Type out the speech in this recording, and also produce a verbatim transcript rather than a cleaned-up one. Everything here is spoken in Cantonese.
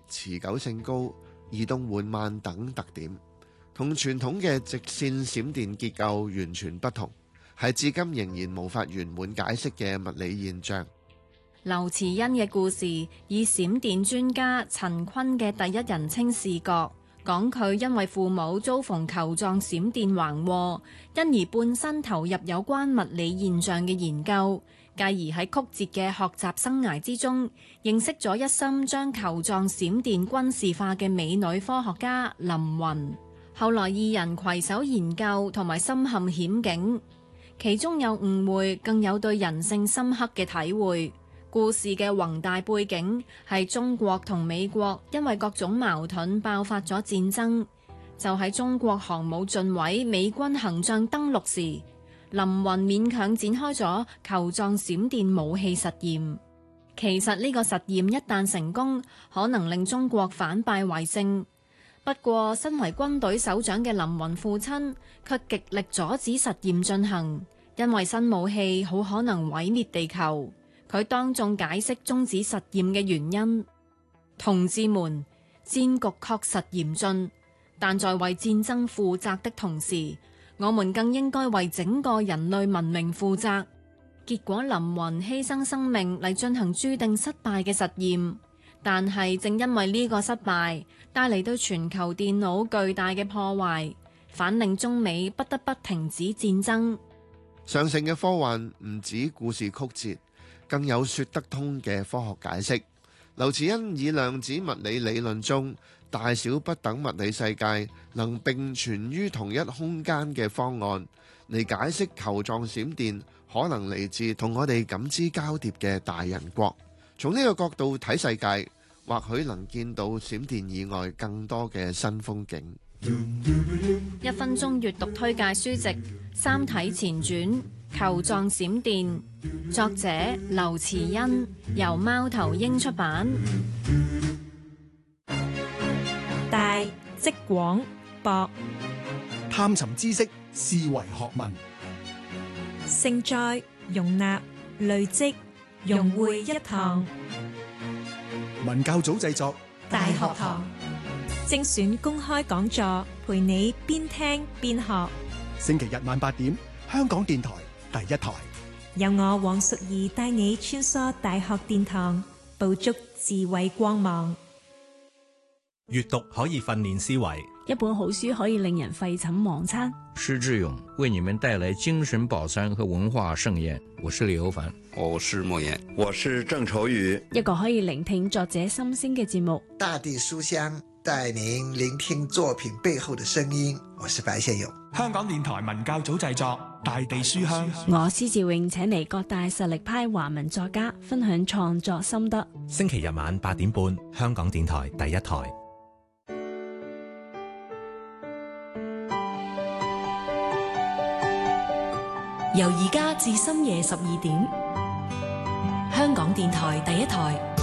持久性高、移動緩慢等特點，同傳統嘅直線閃電結構完全不同，係至今仍然無法圓滿解釋嘅物理現象。 劉慈欣嘅故事以閃電專家陳坤嘅第一人稱視角，講佢因為父母遭逢球狀閃電橫禍，因而半身投入有關物理現象嘅研究，繼而喺曲折嘅學習生涯之中，認識咗一心將球狀閃電軍事化嘅美女科學家林雲。後來二人攜手研究同埋深陷險境，其中有誤會，更有對人性深刻嘅體會。故事嘅宏大背景係中國同美國因為各種矛盾爆發咗戰爭，就喺中國航母進位、美軍行將登陸時，林雲勉強展開咗球狀閃電武器實驗。其實呢個實驗一旦成功，可能令中國反敗為勝。不過身為軍隊首長嘅林雲父親卻極力阻止實驗進行，因為新武器好可能毀滅地球。佢當眾解釋終止實驗嘅原因：同志們，戰局確實嚴峻，但在為戰爭負責的同時，我們更應該為整個人類文明負責。結果林雲犧牲生命嚟進行注定失敗嘅實驗，但係正因為呢個失敗帶嚟對全球電腦巨大嘅破壞，反令中美不得不停止戰爭。 上乘嘅科幻唔止故事曲折，更有說得通嘅科學解釋。劉慈欣以量子物理理論中大小不等物理世界能並存於同一空間嘅方案嚟解釋球狀閃電可能嚟自同我哋感知交疊嘅大人國。從呢個角度睇世界，或許能見到閃電以外更多嘅新風景。 一分鐘閱讀推介書籍《三體前傳：球狀閃電》，作者劉慈欣，由貓頭鷹出版。 大即廣博， 探尋知識，思維學問， 盛載容納累積融匯一堂。 文教組製作， 大學堂精選公開講座，陪你邊聽邊學。 星期日晚八點，香港電台第一台， 由我黃淑儀帶你穿梭大學殿堂，捕捉智慧光芒。 閱讀可以訓練思維， 一本好書可以令人廢寢忘餐。 施志勇為你們帶來精神飽餐和文化盛宴。我是李歐凡， 我是莫言， 我是鄭愁予。 一個可以聆聽作者心聲嘅節目。 大地書香帶您聆聽作品背後的聲音。我是白先勇。 香港電台文教組製作《大地書香》。 我施志穎請嚟各大實力派華文作家分享創作心得。 星期日晚八點半，香港電台第一台。 由而家至深夜十二點，香港電台第一台